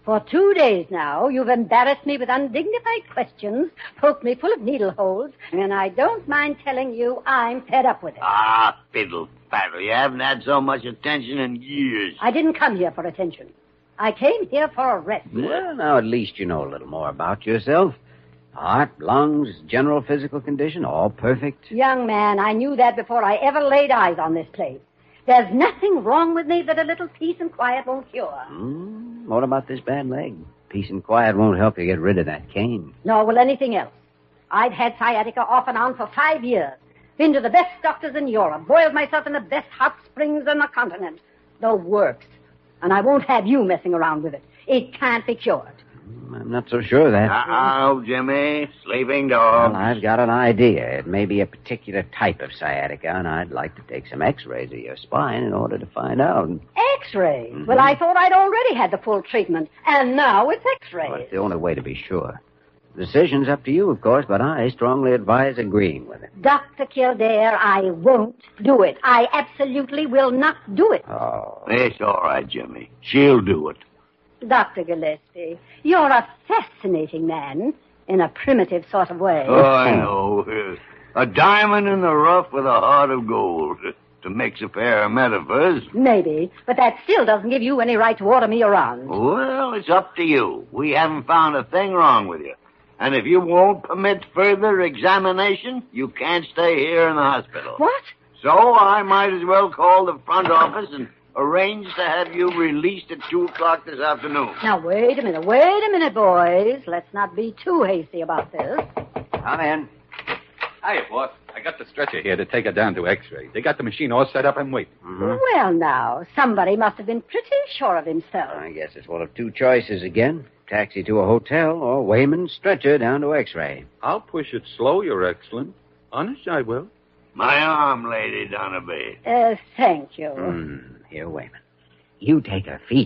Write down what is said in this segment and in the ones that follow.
For 2 days now, you've embarrassed me with undignified questions, poked me full of needle holes, and I don't mind telling you I'm fed up with it. Ah, fiddle faddle. You haven't had so much attention in years. I didn't come here for attention. I came here for a rest. Well, now at least you know a little more about yourself. Heart, lungs, general physical condition, all perfect. Young man, I knew that before I ever laid eyes on this place. There's nothing wrong with me that a little peace and quiet won't cure. What about this bad leg? Peace and quiet won't help you get rid of that cane. Nor will anything else. I've had sciatica off and on for 5 years. Been to the best doctors in Europe. Boiled myself in the best hot springs on the continent. The works. And I won't have you messing around with it. It can't be cured. I'm not so sure of that. Oh, Jimmy. Sleeping dog. Well, I've got an idea. It may be a particular type of sciatica, and I'd like to take some x-rays of your spine in order to find out. X-rays? Well, I thought I'd already had the full treatment, and now it's x-rays. Well, it's the only way to be sure. The decision's up to you, of course, but I strongly advise agreeing with it. Dr. Kildare, I won't do it. I absolutely will not do it. Oh. It's all right, Jimmy. She'll do it. Dr. Gillespie, you're a fascinating man in a primitive sort of way. Oh, I know. A diamond in the rough with a heart of gold. To mix a pair of metaphors. Maybe, but that still doesn't give you any right to order me around. Well, it's up to you. We haven't found a thing wrong with you. And if you won't permit further examination, you can't stay here in the hospital. What? So I might as well call the front office and arrange to have you released at 2 o'clock this afternoon. Now, wait a minute, boys. Let's not be too hasty about this. Come in. Hiya, boss. I got the stretcher here to take her down to x-ray. They got the machine all set up and waiting. Well, now, somebody must have been pretty sure of himself. I guess it's one of two choices again. Taxi to a hotel or Wayman's stretcher down to x-ray. I'll push it slow, Your Excellence. Honest, I will. My arm, Lady Donaby. Thank you. Here, Wayman. You take her feet.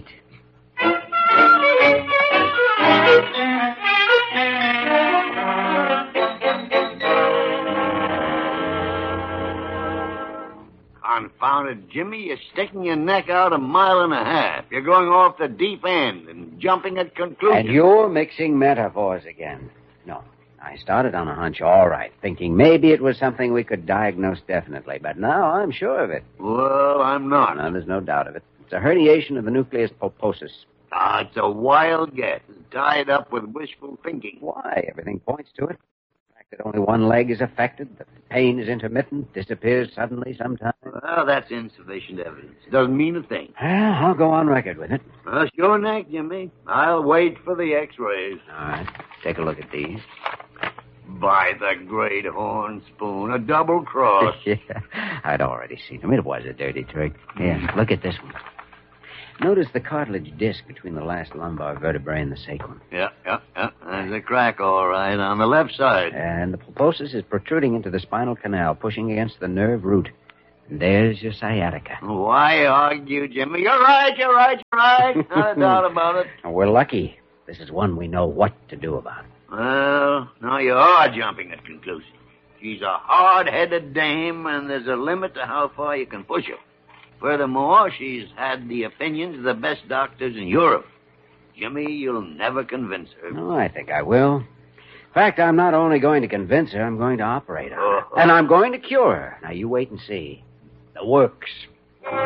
Confound it, Jimmy. You're sticking your neck out 1.5 miles. You're going off the deep end and jumping at conclusions. And you're mixing metaphors again. No, I started on a hunch, all right, thinking maybe it was something we could diagnose definitely, but now I'm sure of it. Well, I'm not. No, there's no doubt of it. It's a herniation of the nucleus pulposus. Ah, it's a wild guess, tied up with wishful thinking. Why? Everything points to it. The fact that only one leg is affected, that the pain is intermittent, disappears suddenly sometimes. Well, that's insufficient evidence. Doesn't mean a thing. Well, I'll go on record with it. That's your neck, Jimmy. I'll wait for the x-rays. All right, take a look at these. By the great horn spoon, a double cross. Yeah, I'd already seen them. It was a dirty trick. Here, look at this one. Notice the cartilage disc between the last lumbar vertebrae and the sacrum. Yeah. There's a crack, all right, on the left side. And the pulposus is protruding into the spinal canal, pushing against the nerve root. And there's your sciatica. Why argue, Jimmy? You're right. Not a doubt about it. And we're lucky. This is one we know what to do about. Well, now you are jumping at conclusions. She's a hard-headed dame, and there's a limit to how far you can push her. Furthermore, she's had the opinions of the best doctors in Europe. Jimmy, you'll never convince her. No, I think I will. In fact, I'm not only going to convince her, I'm going to operate on her. And I'm going to cure her. Now, you wait and see. The works.